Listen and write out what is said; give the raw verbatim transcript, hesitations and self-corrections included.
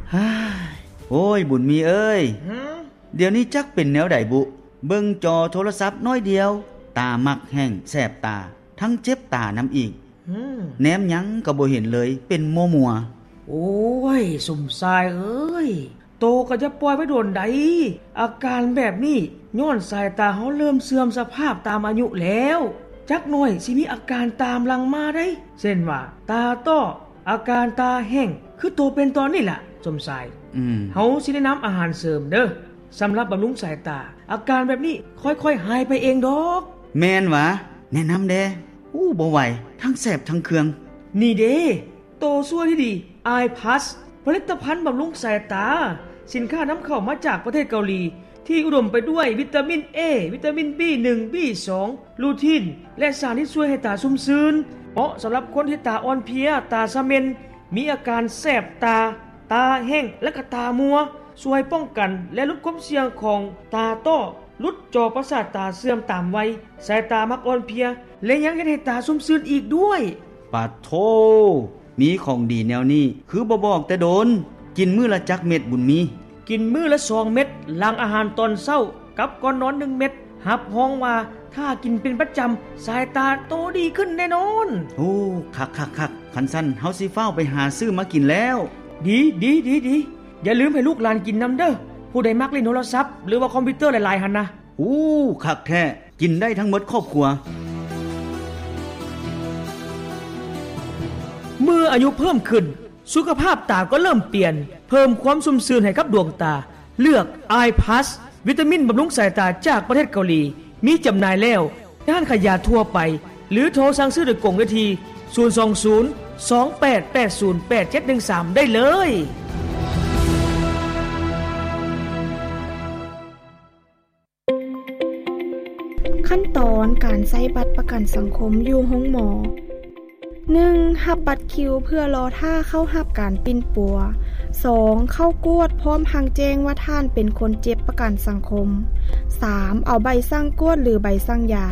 ฮ่าโอ้ยบุญมีเอ้ยเดี๋ยวนี้จักเป็นแนวใดบุเบิ่งจอโทรศัพท์น้อยเดียวตามักแห้งแสบตาทั้งเจ็บตาน้ำอีกแนมหยังก็บ่เห็นเลยเป็นมัวมัวโอ้ยสุ่มทรายเอ้ยโตก็จะปล่อยไว้โดนใดอาการแบบนี้ย้อนสายตาเฮาเริ่มเสื่อมสภาพตามอายุแล้วจักหน่อยสิมีอาการตามหลังมาได้เช่นว่าตาต้ออาการตาแห้งคือโตเป็นตอนนี้ล่ะสมสายอืมเฮาสิแนะนำอาหารเสริมเด้อสำหรับบำรุงสายตาอาการแบบนี้ค่อยๆหายไปเองดอกแม่นหวะแนะนำแด่อู้บ่ไหวทั้งแสบทั้งเคืองนี่เด้โตซั่วที่ดี Eye Plus ผลิตภัณฑ์บำรุงสายตาสินค้านำเข้ามาจากประเทศเกาหลีที่อุดมไปด้วยวิตามิน A วิตามิน บี หนึ่ง บี สอง ลูทีนและสารที่ช่วยให้ตาชุ่มชื้นเหมาะสำหรับคนที่ตาอ่อนเพลียตาซ่าเมนมีอาการแสบตาตาแห้งและก็ตามัวช่วยป้องกันและลดความเสี่ยงของตาต้อลดจอประสาทตาเสื่อมตามวัยสายตามักอ่อนเพลียและยังเฮ็ดให้ตาชุ่มชื้นอีกด้วยปะโธมีของดีแนวนี้คือบ่บอกแต่โดนกินมื้อละจักเม็ดบุญมีกินมื้อละสองเม็ดหลังอาหารตอนเช้ากับก่อนนอนหนึ่งเม็ดหับฮ้องว่าถ้ากินเป็นประจำสายตาโตดีขึ้นแน่นอนโอ้คักๆๆคันซั่นเฮาสิฟ้าวไปหาซื้อมากินแล้วดีๆๆอย่าลืมให้ลูกหลานกินนำเด้อผู้ใดมักเล่นโทรศัพท์หรือว่าคอมพิวเตอร์หลายๆหั่นนะอู้คักแท้กินได้ทั้งหมดครอบครัวเมื่ออายุเพิ่มขึ้นสุขภาพตาก็เริ่มเปลี่ยนเพิ่มความชุ่มชื้นให้กับดวงตาเลือก Eye Plus วิตามินบำรุงสายตาจากประเทศเกาหลีมีจำหน่ายแล้วร้านขายยาทั่วไปหรือโทรสั่งซื้อโดยกล่องได้ที่ศูนย์ สอง ศูนย์ สอง แปด แปด ศูนย์ แปด เจ็ด หนึ่ง สามได้เลยขั้นตอนการใช้บัตรประกันสังคมอยู่ห้องหมอ หนึ่ง. รับบัตรคิวเพื่อรอท่าเข้ารับการปิ้นปัว สอง. เข้ากวดพร้อมหังแจ้งว่าท่านเป็นคนเจ็บประกันสังคม สาม. เอาใบสั่งกวดหรือใบสั่งยา